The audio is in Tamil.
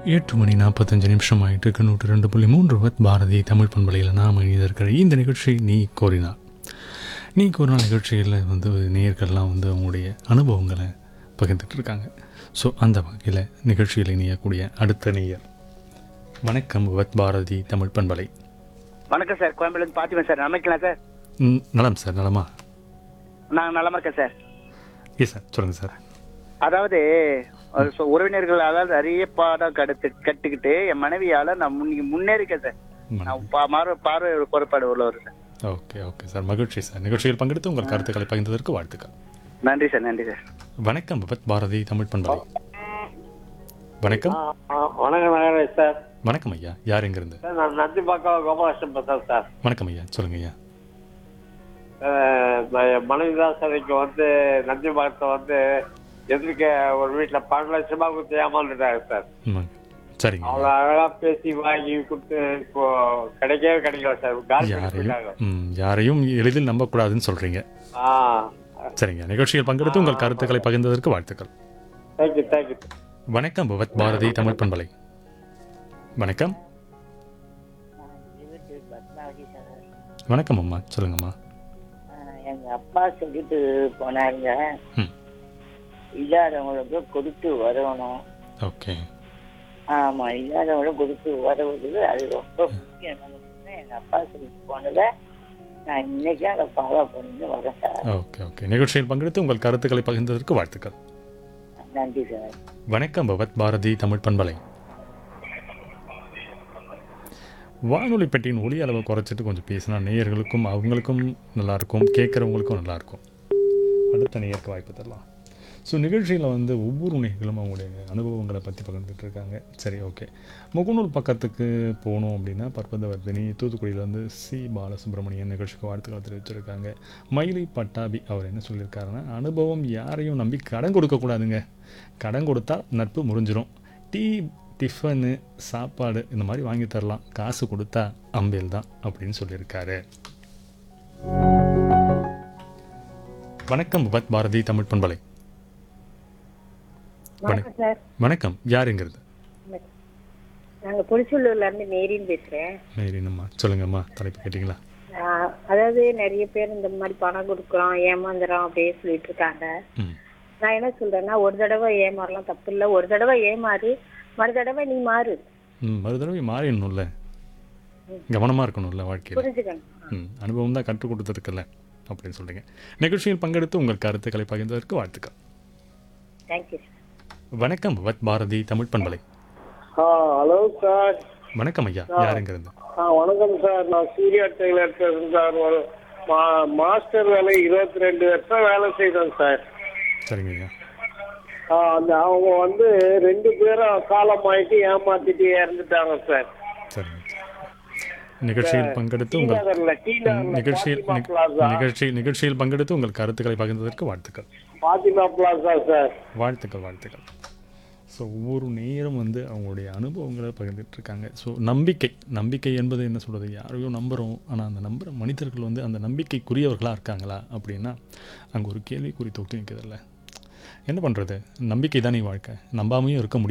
8 மணி 45 நிமிஷம் ஆகிட்டு இருக்கு. 102.3 பாரதி தமிழ் பண்பலையில் நாம் இருக்கிற இந்த நிகழ்ச்சி நீ கோரினார். நீ கோரினா நிகழ்ச்சியில் வந்து நேயர்கள்லாம் வந்து அவங்களுடைய அனுபவங்களை பகிர்ந்துட்டு இருக்காங்க. ஸோ அந்த வகையில் நிகழ்ச்சியில் இணையக்கூடிய அடுத்த நேயர். வணக்கம் பாரதி தமிழ் பண்பலை. வணக்கம் சார், கோயம்புலேருந்து பார்த்திபன் சார். அமைக்கலாம் சார்? நலம் சார். நலமா? நான் நலமா இருக்கேன் சார். சார் சொல்லுங்கள் சார். அதாவது உறவினர்கள் அதாவது நிறைய பாடம் கட்டுக்கிட்டு என் மனைவியால நான் முன்னேறிக்கேன் சார். நான் பார்வை குறைபாடு உள்ளவர் சார். ஓகே ஓகே சார், மகிழ்ச்சி சார். நிகழ்ச்சியில் பங்கெடுத்து உங்கள் கருத்துக்களை பகிர்ந்ததற்கு வாழ்த்துக்கள். நன்றி சார். நன்றி சார். வணக்கம் பாரதி தமிழ் பண்பலை. வணக்கம். வணக்கம் சார். வணக்கம் ஐயா, யார் எங்கிருந்து? நான் நந்திபாக்கம் கோபாலகிருஷ்ணன் பேசுறேன் சார். வணக்கம் ஐயா, சொல்லுங்க ஐயா. மனைவிதான் சார் இங்க வந்து நந்திபாக்கத்தை வந்து எதிர்க்க ஒரு வீட்டுல 12 லட்சமா கொடுத்து ஏமாந்துட்டாங்க சார். சரிங்க. அவ்வளவு அழகா பேசி வாங்கி கொடுத்து இப்போ கிடைக்கவே கிடைக்கல சார். யாரையும் எளிதில் நம்பக்கூடாதுன்னு சொல்றீங்க. சரிங்க, நிகழ்ச்சியில் பங்கெடுத்து உங்கள் கருத்துக்களை பகிர்ந்ததற்கு வாழ்த்துக்கள். Thank you thank you. வணக்கம் பாரதி தமிழ் பண்பலை. வணக்கம். வணக்கம் அம்மா, சொல்லுங்கம்மா. எங்க அப்பா சொல்லிட்டு போனாருங்க, இல்லாதவங்களுக்கு கொடுத்து வரணும். ஓகே. ஆமா, இல்லாதவங்களுக்கு கொடுத்து வரவது அது ரொம்ப முக்கியம். எங்க அப்பா சொல்லிட்டு போனதை நான் இன்னைக்கு அதை ஃபாலோ பண்ணிட்டு வரேன் சார். ஓகே ஓகே, நிகழ்ச்சியில் பங்கெடுத்து உங்கள் கருத்துக்களை பகிர்ந்ததற்கு வாழ்த்துக்கள். நன்றி சார். வணக்கம் பாரதி தமிழ் பண்பலை. வானொலி பெட்டியின் ஒலி அளவை குறைச்சிட்டு கொஞ்சம் பேசினா நேயர்களுக்கும் அவங்களுக்கும் நல்லாயிருக்கும், கேட்குறவங்களுக்கும் நல்லாயிருக்கும். அடுத்த நேயருக்கு வாய்ப்பு தரலாம். ஸோ நிகழ்ச்சியில் வந்து ஒவ்வொரு நேயர்களும் அவங்களுடைய அனுபவங்களை பற்றி பகிர்ந்துட்டு இருக்காங்க. சரி, ஓகே. முகநூல் பக்கத்துக்கு போகணும் அப்படின்னா பர்வதவர்தினி தூத்துக்குடியிலேருந்து சி பாலசுப்ரமணியன் நிகழ்ச்சிக்கு வாழ்த்துக்கள் தெரிவிச்சிருக்காங்க. மயிலை பட்டாபி அவர் என்ன சொல்லியிருக்காருன்னா, அனுபவம் யாரையும் நம்பி கடன் கொடுக்கக்கூடாதுங்க. கடன் கொடுத்தா நட்பு முறிஞ்சிரும். டிஃபனு சாப்பாடு இந்த மாதிரி வாங்கி தரலாம், காசு கொடுத்தா அம்பேல் தான் அப்படின்னு சொல்லியிருக்காரு. வணக்கம் பாரதி தமிழ் பண்பலை. வணக்கம், யாருங்கிறது? நாங்கள் புளிச்சூர்ல இருந்து மேரின்னு பேசுறேன். மேரினம்மா, சொல்லுங்கம்மா. தலைப்பு கேட்டீங்களா? அதாவது நிறைய பேர் இந்த மாதிரி பணம் கொடுக்குறோம், ஏமாந்துறோம் அப்படியே சொல்லிட்டு இருக்காங்க. நான் என்ன சொல்றேன்னா, ஒரு தடவை ஏமாறலாம், தப்பு இல்லை. ஒரு தடவை ஏமாறு, மறு தடவை நீ மாறு. மறு தடவை மாறிடணும்ல, கவனமாக இருக்கணும்ல வாழ்க்கையில். புரிஞ்சுக்கணும். அனுபவம் தான் கற்றுக் கொடுத்துருக்குல்ல அப்படின்னு சொல்கிறீங்க. நிகழ்ச்சியில் பங்கெடுத்து உங்கள் கருத்துக்களை பகிர்ந்ததற்கு வாழ்த்துக்கள். தேங்க்யூ. வணக்கம் பாரதி தமிழ் பண்பலை. Hello sir. வணக்கம் ஐயா, யாருங்கிறது? வணக்கம் சார். நான் சூர்யா டெய்லர் பேசுறேன் சார். ஒரு மாஸ்டர் வேலை 22 வருஷம் வேலை செய்தேன் சார். சரிங்க ஐயா. அவங்க வந்து 2 பேரும் காலமாயிட்டு ஏமாத்திட்டு இறந்துட்டாங்க சார். சரிங்க. நிகழ்ச்சியில் பங்கெடுத்து நிகழ்ச்சியில் பங்கெடுத்து உங்கள் கருத்துக்களை பகிர்ந்ததற்கு வாழ்த்துக்கள். வாழ்த்துக்கள். ஸோ ஒவ்வொரு நேரம் வந்து அவங்களுடைய அனுபவங்களை பகிர்ந்துட்டு இருக்காங்க. ஸோ நம்பிக்கை என்பது என்ன சொல்கிறது, யாரையும் நம்புகிறோம், ஆனால் அந்த நம்புகிற மனிதர்கள் வந்து அந்த நம்பிக்கைக்குரியவர்களாக இருக்காங்களா அப்படின்னா அங்கே ஒரு கேள்விக்குறி தொட்டு நிற்கிறதில்ல. என்ன பண்ணுறது, நம்பிக்கை தானே வாழ்க்கை, நம்பாமையும் இருக்க முடியும்.